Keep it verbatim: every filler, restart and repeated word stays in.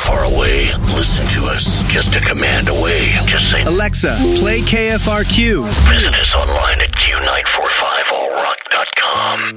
far away. Listen to us just a command away. Just say, Alexa, play K F R Q. Visit us online at Q nine four five all rock dot com.